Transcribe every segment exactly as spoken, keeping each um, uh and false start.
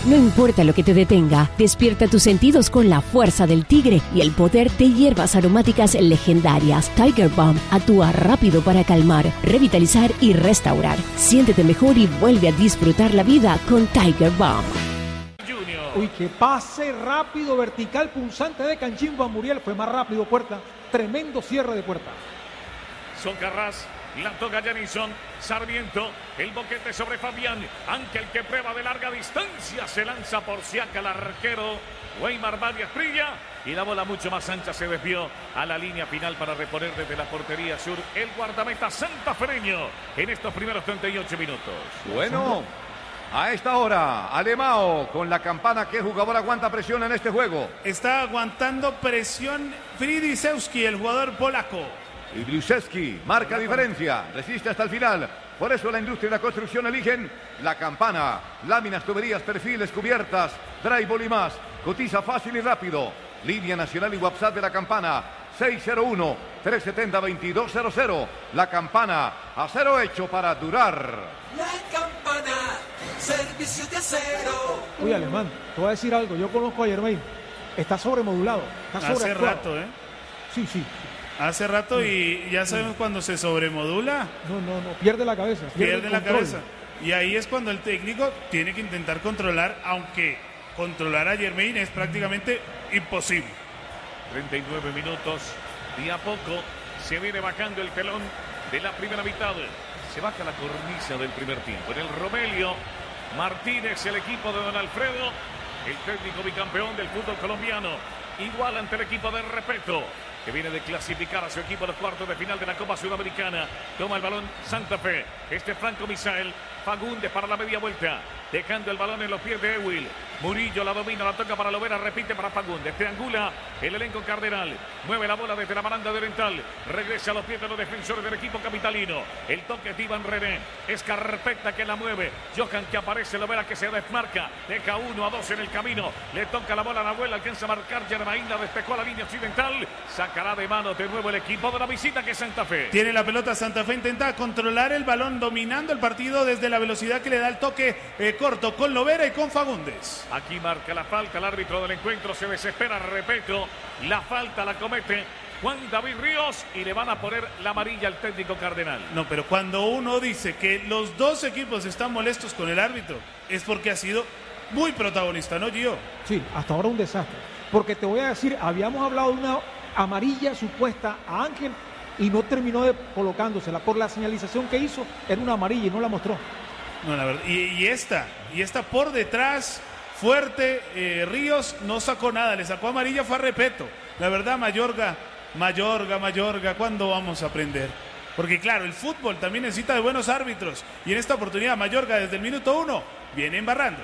No importa lo que te detenga, despierta tus sentidos con la fuerza del tigre y el poder de hierbas aromáticas legendarias. Tiger Balm actúa rápido para calmar, revitalizar y restaurar. Siéntete mejor y vuelve a disfrutar la vida con Tiger Balm. Uy, qué pase rápido, vertical, punzante de Canchimbo a Muriel. Fue más rápido, Puerta. Tremendo cierre de Puerta. Son Carras, la toca Janison, Sarmiento, el boquete sobre Fabián, Ángel que prueba de larga distancia, se lanza por Siaka el arquero, Weimar Varias Prilla, y la bola mucho más ancha se desvió a la línea final para reponer desde la portería sur el guardameta santafereño en estos primeros treinta y ocho minutos. Bueno, a esta hora, Alemão con la campana. ¿Qué jugador aguanta presión en este juego? Está aguantando presión Fridiszewski, el jugador polaco. Y Blusewski marca diferencia, resiste hasta el final. Por eso la industria y la construcción eligen la campana. Láminas, tuberías, perfiles, cubiertas, drywall y más. Cotiza fácil y rápido. Línea nacional y WhatsApp de la campana. seis cero uno, tres siete cero, dos dos cero cero. La campana, acero hecho para durar. La campana, servicio de acero. Uy, Alemán, te voy a decir algo. Yo conozco a Germain. Está sobremodulado. Está Hace rato, ¿eh? Sí, sí. Hace rato y ya sabemos cuando se sobremodula. No, no, no. Pierde la cabeza. Pierde, pierde la cabeza. Y ahí es cuando el técnico tiene que intentar controlar, aunque controlar a Germain es prácticamente imposible. treinta y nueve minutos y a poco se viene bajando el telón de la primera mitad. Se baja la cornisa del primer tiempo. En el Romelio Martínez, el equipo de Don Alfredo, el técnico bicampeón del fútbol colombiano, igual ante el equipo de Repeto, que viene de clasificar a su equipo a los cuartos de final de la Copa Sudamericana. Toma el balón Santa Fe. Este Franco Misael. Fagundes para la media vuelta, dejando el balón en los pies de Ewil. Murillo la domina, la toca para Lovera, repite para Fagundes. Triangula el elenco cardenal. Mueve la bola desde la baranda de Oriental. Regresa a los pies de los defensores del equipo capitalino. El toque de Iván René. Es Carpeta que la mueve. Johan que aparece, Lovera que se desmarca. Deja uno a dos en el camino. Le toca la bola a Nahuel, alcanza a marcar Germain, la despejó a la línea occidental. Sacará de mano de nuevo el equipo de la visita que es Santa Fe. Tiene la pelota Santa Fe, intenta controlar el balón, dominando el partido desde la velocidad que le da el toque eh, corto con Lovera y con Fagundes. Aquí marca la falta, el árbitro del encuentro se desespera, repito, la falta la comete Juan David Ríos y le van a poner la amarilla al técnico cardenal. No, pero cuando uno dice que los dos equipos están molestos con el árbitro, es porque ha sido muy protagonista, ¿no, Gio? Sí, hasta ahora un desastre. Porque te voy a decir, habíamos hablado de una amarilla supuesta a Ángel y no terminó de colocándosela. Por la señalización que hizo, era una amarilla y no la mostró. No, la verdad. Y, y esta, y esta por detrás, fuerte, eh, Ríos no sacó nada, le sacó amarilla, fue a Repeto. La verdad, Mayorga, Mayorga, Mayorga, ¿cuándo vamos a aprender? Porque claro, el fútbol también necesita de buenos árbitros. Y en esta oportunidad, Mayorga desde el minuto uno viene embarrando.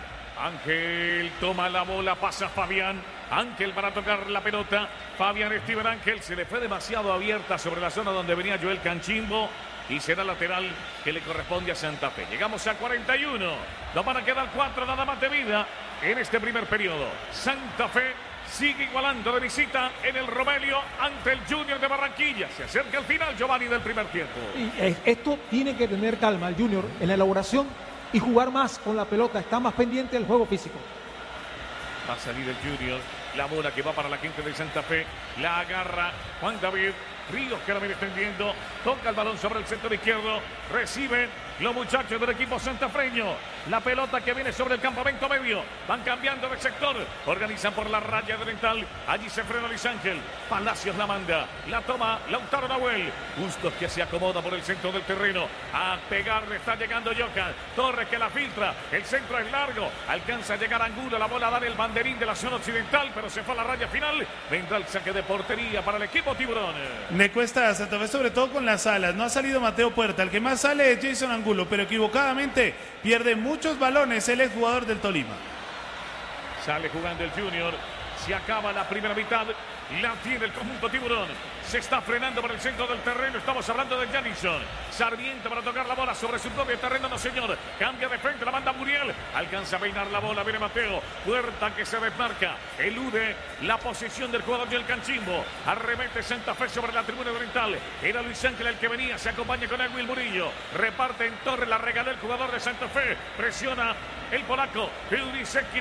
Ángel toma la bola, pasa Fabián. Ángel para tocar la pelota. Fabián Steven Ángel se le fue demasiado abierta sobre la zona donde venía Joel Canchimbo. Y será lateral que le corresponde a Santa Fe. Llegamos a cuarenta y uno. Nos van a quedar cuatro nada más de vida en este primer periodo. Santa Fe sigue igualando de visita en el Romelio ante el Junior de Barranquilla. Se acerca al final, Giovanni, del primer tiempo. Y esto tiene que tener calma el Junior en la elaboración y jugar más con la pelota. Está más pendiente del juego físico. Va a salir el Junior. La bola que va para la gente de Santa Fe. La agarra Juan David Ríos, que la viene extendiendo. Toca el balón sobre el sector izquierdo. Reciben los muchachos del equipo santafreño. La pelota que viene sobre el campamento medio. Van cambiando de sector. Organizan por la raya de Oriental. Allí se frena Luis Ángel. Palacios la manda. La toma Lautaro Nahuel. Bustos que se acomoda por el centro del terreno. A pegarle está llegando Johan. Torres que la filtra. El centro es largo. Alcanza a llegar Angulo. La bola da el banderín de la zona occidental, pero se fue a la raya final. Vendrá el saque de portería para el equipo Tiburón. Le cuesta a Santa Fe, sobre todo con las alas. No ha salido Mateo Puerta. El que más sale es Jason Angulo, pero equivocadamente pierde muchos balones el exjugador del Tolima. Sale jugando el Junior. Se acaba la primera mitad. La tiene el conjunto Tiburón. Se está frenando por el centro del terreno. Estamos hablando de Janison. Sarmiento para tocar la bola sobre su propio terreno. No, señor. Cambia de frente. La manda Muriel. Alcanza a peinar la bola. Viene Mateo. Puerta que se desmarca. Elude la posición del jugador del Canchimbo. Arremete Santa Fe sobre la tribuna oriental. Era Luis Ángel el que venía. Se acompaña con Edwin Murillo. Reparte en torre. La regaló el jugador de Santa Fe. Presiona el polaco. Fridiszewski